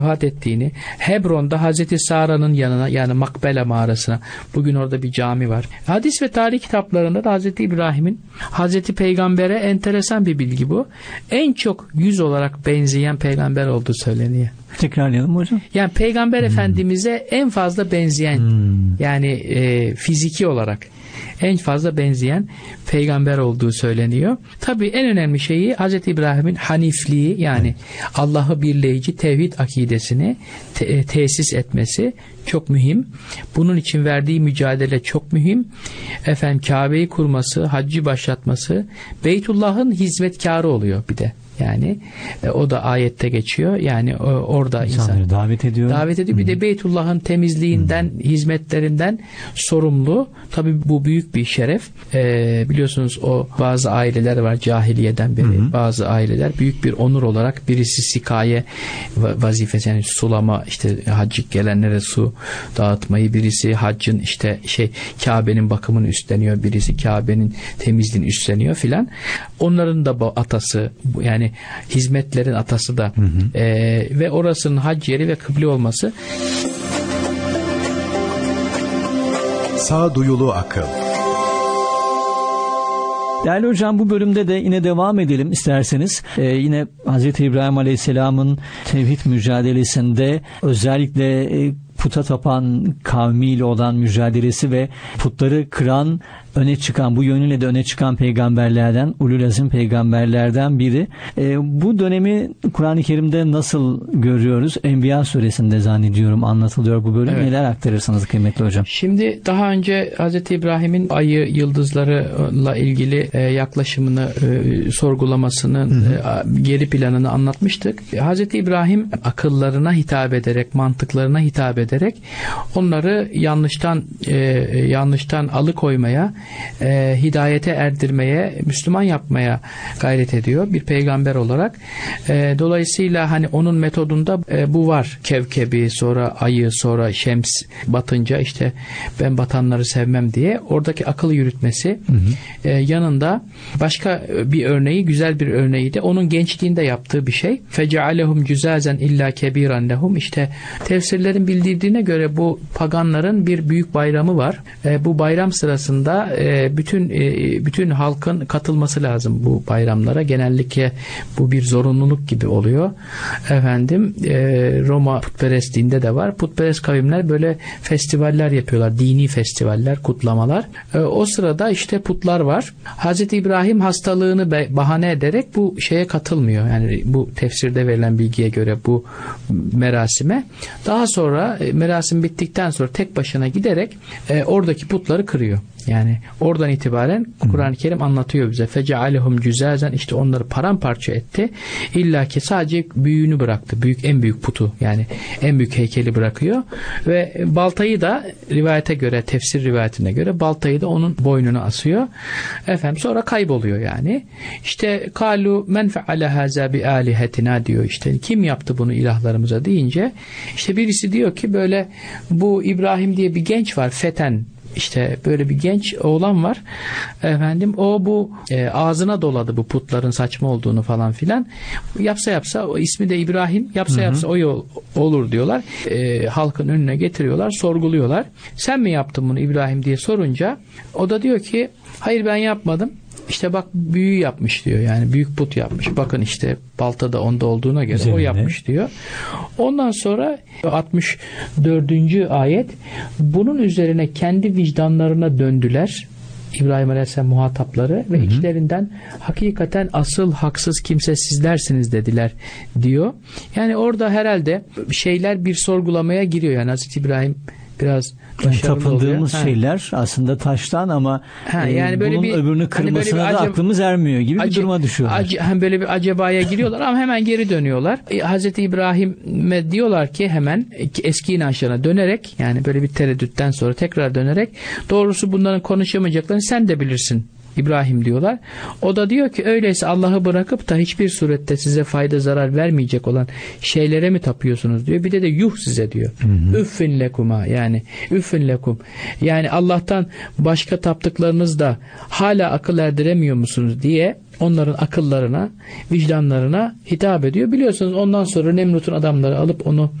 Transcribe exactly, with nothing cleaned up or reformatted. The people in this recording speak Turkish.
vefat ettiğini, Hebron'da Hazreti Sara'nın yanına, yani Makbele mağarasına, bugün orada bir cami var. Hadis ve tarih kitaplarında da Hazreti İbrahim'in Hazreti Peygamber'e, enteresan bir bilgi bu, en çok yüz olarak benzeyen peygamber olduğu söyleniyor. Tekrarlayalım hocam. Yani Peygamber hmm. Efendimiz'e en fazla benzeyen, hmm. yani e, fiziki olarak en fazla benzeyen peygamber olduğu söyleniyor. Tabii en önemli şeyi Hazreti İbrahim'in hanifliği, yani Allah'ı birleyici tevhid akidesini te- tesis etmesi çok mühim. Bunun için verdiği mücadele çok mühim. Efendim Kabe'yi kurması, haccı başlatması, Beytullah'ın hizmetkarı oluyor bir de. Yani e, o da ayette geçiyor. Yani o, orada İnsanları insan davet ediyor. Davet ediyor. Bir de Beytullah'ın temizliğinden, Hı. hizmetlerinden sorumlu. Tabii bu büyük bir şeref. E, biliyorsunuz o bazı aileler var cahiliyeden beri. Hı. Bazı aileler büyük bir onur olarak, birisi sikaye vazifesi, yani sulama, işte haccık gelenlere su dağıtmayı, birisi haccın işte şey Kabe'nin bakımını üstleniyor, birisi Kabe'nin temizliğini üstleniyor filan. Onların da atası, yani hizmetlerin atası da hı hı. E, ve orasının hac yeri ve kıble olması. Sağduyulu akıl. Değerli hocam, bu bölümde de yine devam edelim isterseniz. Ee, yine Hazreti İbrahim Aleyhisselam'ın tevhid mücadelesinde özellikle e, puta tapan kavmiyle olan mücadelesi ve putları kıran, öne çıkan, bu yönüyle de öne çıkan peygamberlerden, ulul azim peygamberlerden biri. E, bu dönemi Kur'an-ı Kerim'de nasıl görüyoruz? Enbiya suresinde zannediyorum anlatılıyor bu bölüm. Evet. Neler aktarırsınız kıymetli hocam? Şimdi daha önce Hazreti İbrahim'in ayı, yıldızlarla ilgili e, yaklaşımını, e, sorgulamasının e, geri planını anlatmıştık. Hazreti İbrahim akıllarına hitap ederek, mantıklarına hitap ederek onları yanlıştan e, yanlıştan alıkoymaya, E, hidayete erdirmeye, Müslüman yapmaya gayret ediyor bir peygamber olarak. E, dolayısıyla hani onun metodunda e, bu var. Kevkebi, sonra ayı, sonra şems batınca işte ben batanları sevmem diye oradaki akıl yürütmesi, hı hı. E, yanında başka bir örneği, güzel bir örneği de onun gençliğinde yaptığı bir şey. Fecealehum cüzazen illa kebiran lehum. İşte tefsirlerin bildirdiğine göre bu paganların bir büyük bayramı var. E, bu bayram sırasında bütün bütün halkın katılması lazım bu bayramlara. Genellikle bu bir zorunluluk gibi oluyor. Efendim Roma putperestliğinde de var. Putperest kavimler böyle festivaller yapıyorlar. Dini festivaller, kutlamalar. O sırada işte putlar var. Hazreti İbrahim hastalığını bahane ederek bu şeye katılmıyor. Yani bu tefsirde verilen bilgiye göre bu merasime. Daha sonra merasim bittikten sonra tek başına giderek oradaki putları kırıyor. Yani oradan itibaren Kur'an-ı Kerim anlatıyor bize. Fecealehum cüzazen, işte onları paramparça etti. İlla ki sadece büyüğünü bıraktı. Büyük, en büyük putu, yani en büyük heykeli bırakıyor. Ve baltayı da rivayete göre, tefsir rivayetine göre baltayı da onun boynuna asıyor. Efendim sonra kayboluyor yani. İşte kalu men feale haza bi alihetina diyor işte. Kim yaptı bunu ilahlarımıza deyince işte birisi diyor ki böyle bu İbrahim diye bir genç var, feten. İşte böyle bir genç oğlan var. Efendim o bu e, ağzına doladı bu putların saçma olduğunu falan filan. Yapsa yapsa, o ismi de İbrahim, yapsa hı hı. yapsa o yol olur diyorlar. E, halkın önüne getiriyorlar, sorguluyorlar. Sen mi yaptın bunu İbrahim diye sorunca o da diyor ki hayır ben yapmadım. İşte bak büyü yapmış diyor, yani büyük put yapmış. Bakın işte balta da onda olduğuna göre Üzerine. o yapmış diyor. Ondan sonra altmış dördüncü ayet, bunun üzerine kendi vicdanlarına döndüler. İbrahim Aleyhisselam muhatapları ve hı hı. içlerinden hakikaten asıl haksız kimse sizlersiniz dediler diyor. Yani orada herhalde şeyler bir sorgulamaya giriyor. Yani Hazreti İbrahim biraz yani tapındığımız oluyor. şeyler ha. aslında taştan ama ha, yani böyle bunun bir, öbürünü kırmasına hani da acaba, aklımız ermiyor gibi acı, bir duruma düşüyorlar. Acı, hani böyle bir acabaya giriyorlar ama hemen geri dönüyorlar. E, Hazreti İbrahim'e diyorlar ki hemen eski inançlarına dönerek, yani böyle bir tereddütten sonra tekrar dönerek, doğrusu bunların konuşamayacaklarını sen de bilirsin İbrahim diyorlar. O da diyor ki öyleyse Allah'ı bırakıp da hiçbir surette size fayda zarar vermeyecek olan şeylere mi tapıyorsunuz diyor. Bir de de yuh size diyor. Üffin lekuma, yani üffin lekum. Yani Allah'tan başka taptıklarınız da hala akıl erdiremiyor musunuz diye onların akıllarına, vicdanlarına hitap ediyor. Biliyorsunuz ondan sonra Nemrut'un adamları alıp onu